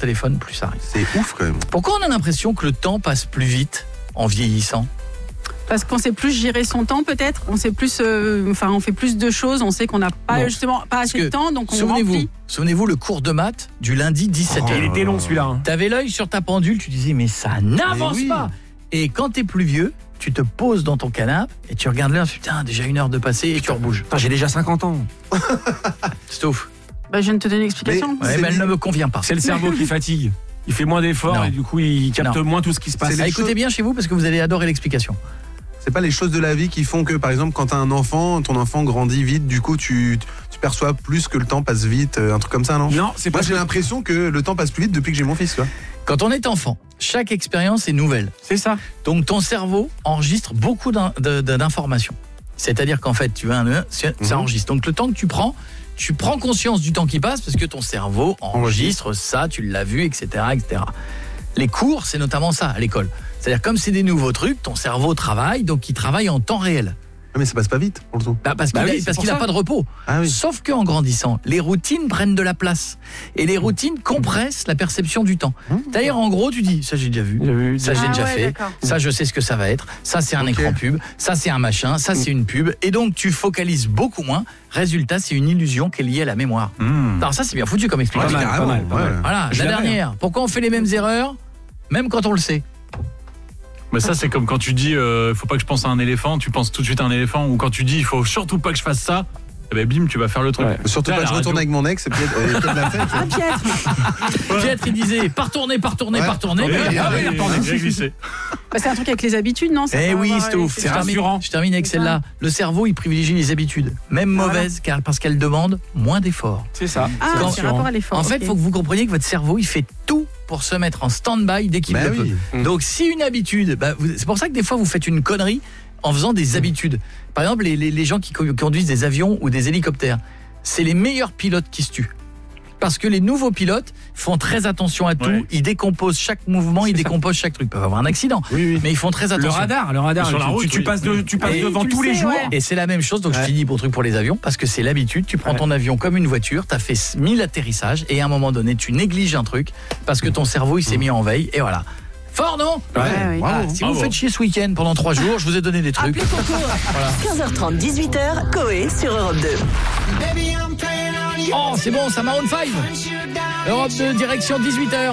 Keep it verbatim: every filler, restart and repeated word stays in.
téléphone, plus ça arrive. C'est ouf quand même. Pourquoi on a l'impression que le temps passe plus vite en vieillissant ? Parce qu'on sait plus gérer son temps, peut-être. On sait plus, euh, enfin, on fait plus de choses. On sait qu'on n'a pas Non. justement pas assez de temps, donc on souvenez-vous, remplit. souvenez-vous le cours de maths du lundi dix-sept heures. Il était long celui-là. Hein. T'avais l'œil sur ta pendule, tu disais mais ça n'avance oui. pas. Et quand t'es plus vieux, tu te poses dans ton canapé et tu regardes l'heure, putain, déjà une heure de passé et tu rebouges. Putain, j'ai déjà cinquante ans. Stouff. Bah, je viens de te donner l'explication. Mais- Ouais, C'est mais elle dit- ne me convient pas. C'est le cerveau qui fatigue. Il fait moins d'efforts Non. et du coup il capte Non. moins tout ce qui se passe. C'est Ah, les écoutez choses- bien chez vous parce que vous allez adorer l'explication. C'est pas les choses de la vie qui font que, par exemple, quand t'as un enfant, ton enfant grandit vite, du coup, tu, tu perçois plus que le temps passe vite, euh, un truc comme ça, non? Non, c'est Moi, pas j'ai l'impression que le temps passe plus vite depuis que j'ai mon fils, tu vois. Quand on est enfant, chaque expérience est nouvelle. C'est ça. Donc ton cerveau enregistre beaucoup d'in- de- de- d'informations. C'est-à-dire qu'en fait, tu as un, ça Mhm. enregistre. Donc le temps que tu prends, tu prends conscience du temps qui passe parce que ton cerveau enregistre ça, tu l'as vu, et cetera, et cetera. Les cours, c'est notamment ça à l'école. C'est-à-dire comme c'est des nouveaux trucs, ton cerveau travaille, donc il travaille en temps réel. Ah, mais ça passe pas vite, pour le coup. Bah, parce qu'il Bah a- oui, c'est parce pour qu'il n'a ça. pas de repos. Ah oui. Sauf qu'en grandissant, les routines prennent de la place. Et les routines compressent la perception du temps. D'ailleurs, en gros, tu dis, ça j'ai déjà vu, J'ai vu. ça j'ai Ah déjà ouais, fait, d'accord. ça je sais ce que ça va être, ça c'est un Ok. écran pub, ça c'est un machin, ça c'est une pub. Et donc tu focalises beaucoup moins. Résultat, c'est une illusion qui est liée à la mémoire. Mmh. Alors ça c'est bien foutu comme Pas explication. mal, pas mal, pas mal. Voilà, Je la l'avais, dernière. Pourquoi on fait les mêmes erreurs, même quand on le sait? Mais ça, c'est comme quand tu dis euh, faut pas que je pense à un éléphant, tu penses tout de suite à un éléphant, ou quand tu dis il faut surtout pas que je fasse ça, et ben bim, tu vas faire le truc. Ouais. Surtout Là, pas, la je retourne radio- avec mon ex, et peut-être euh, peut-être la fête. Ah, Pietre. Pietre, il disait, par tourner, par tourner, Ouais. par tourner. Ouais, mais- ah, ah, oui, mais- il a glissé. Bah, c'est un truc avec les habitudes, non? Ça Eh peut oui, avoir Stouff, été- je termine, rassurant. je termine avec C'est celle-là. Le cerveau, il privilégie les habitudes, même Voilà. mauvaises, car, parce qu'elles demandent moins d'efforts. C'est ça. Ah, Quand- c'est rapport à l'effort. En fait, il ok. faut que vous compreniez que votre cerveau, il fait tout pour se mettre en stand-by dès qu'il Bah le oui. peut. Donc, si une habitude, bah, vous- c'est pour ça que des fois, vous faites une connerie en faisant des habitudes. Par exemple, les, les, les gens qui co- conduisent des avions ou des hélicoptères, c'est les meilleurs pilotes qui se tuent. Parce que les nouveaux pilotes font très attention à tout, Ouais. ils décomposent chaque mouvement, ils C'est ça. décomposent chaque truc. Ils peuvent avoir un accident, Oui, oui. mais ils font très Le attention. radar, le radar. Sur la tu, route, tu oui. passes, de, tu passes Et devant tu le tous les sais, jours. ouais. Et c'est la même chose, donc Ouais. je finis pour le truc pour les avions, parce que c'est l'habitude, tu prends Ouais. ton avion comme une voiture, tu as fait mille atterrissages, et à un moment donné, tu négliges un truc, parce que ton cerveau, il s'est mis en veille, et voilà. Fort, non? Ouais, oui. Voilà. Bravo. Si Bravo. vous faites chier ce week-end pendant trois jours, je vous ai donné des trucs. Appelez concours. quinze heures trente, dix-huit heures, Coé sur Europe deux. Oh, c'est bon, ça Maroon cinq. Europe deux, direction dix-huit heures.